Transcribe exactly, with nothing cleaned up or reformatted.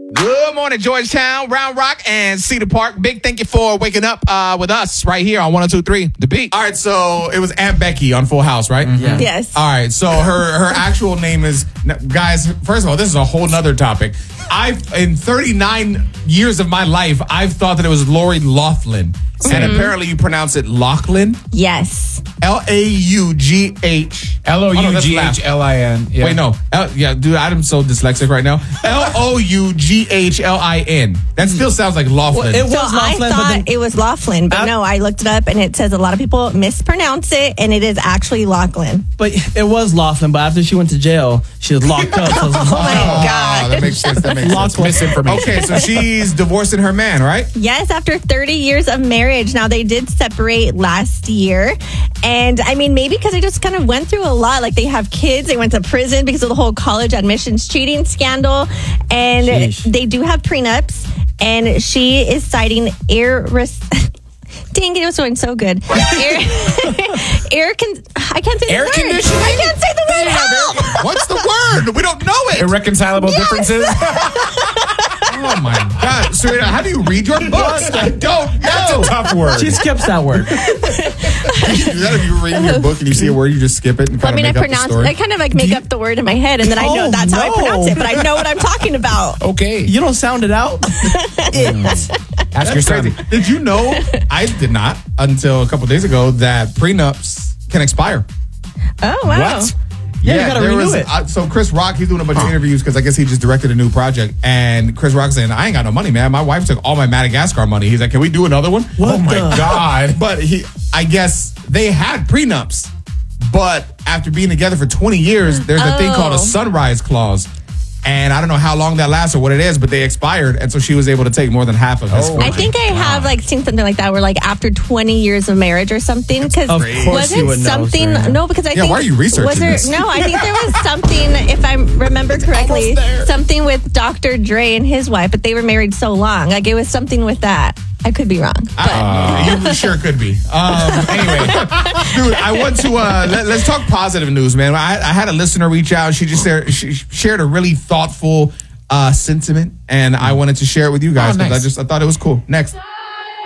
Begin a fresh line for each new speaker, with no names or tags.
Good morning, Georgetown, Round Rock, and Cedar Park. Big thank you for waking up uh, with us right here on one oh two point three The Beat. All right, so it was Aunt Becky on Full House, right?
Mm-hmm.
Yeah.
Yes.
All right, so her her actual name is, guys, first of all, this is a whole nother topic. I've, in thirty-nine years of my life, I've thought that it was Lori Loughlin. Mm-hmm. And apparently you pronounce it Loughlin.
Yes.
L A U G H.
L O U G H L I N.
Wait, no. L- yeah, dude, I'm so dyslexic right now. L O U G H L I N. That still sounds like Laughlin.
Well, it was
So I
Laughlin,
thought
but then,
it was Laughlin, but
Uh,
no, I looked it up and it says a lot of people mispronounce it, and it is actually Laughlin.
but it was Laughlin. But after she went to jail, she was locked up. So it was
Oh my
Oh,
God.
that makes sense. That makes sense.
Loughlin.
Misinformation. Okay, so she's divorcing her man, right?
Yes, after thirty years of marriage. Now, they did separate last year. And I mean, maybe because they just kind of went through a lot. Like, they have kids. They went to prison because of the whole college admissions cheating scandal. And
Sheesh.
they do have prenups. And she is citing irres... Dang it, it was going so good. Air, air con- I can't say the
Air
word.
conditioning?
I can't say the word. Help!
What's the word? We don't know it.
Irreconcilable
Yes.
differences.
Oh my God, Serena, how do you read your books? I don't know.
Tough word.
she skips that word.
You do that if you're reading your book and you see a word, you just skip it and
Well, I
kind
mean, I
of make up the
pronounce.
story.
I kind of like make up the word in my head, and then I know
Oh,
that's how I
no.
pronounce it. But I know what I'm talking about.
Okay.
You don't sound it out.
Ask
That's
your son.
crazy. Did you know? I did not until a couple days ago that prenups can expire.
Oh wow!
What?
Yeah, you gotta
there
renew
was,
it.
Uh, so Chris Rock, he's doing a bunch of interviews because I guess he just directed a new project. And Chris Rock saying, "I ain't got no money, man. My wife took all my Madagascar money." He's like, "Can we do another one?"
What
oh my
the-
God! But he, I guess they had prenups, but after being together for twenty years, there's a thing called a
Oh.
sunrise clause. And I don't know how long that lasts or what it is, but they expired, and so she was able to take more than half of his.
Oh.
I
fortune.
think I have like seen something like that where like after twenty years of marriage or something. Because
Of course
wasn't
you would know,
something
Serena.
no? Because I
Yeah,
think
why are you researching
was there,
this?
No, I think there was something, if I remember correctly,
almost there.
something with Doctor Dre and his wife, but they were married so long. Like it was something with that. I could be wrong. But
Uh, you sure could be. Um, anyway, dude, I want to uh, let, let's talk positive news, man. I, I had a listener reach out. She just shared, she shared a really thoughtful uh, sentiment, and I wanted to share it with you guys
Oh,
because
nice.
I just I thought it was cool. Next.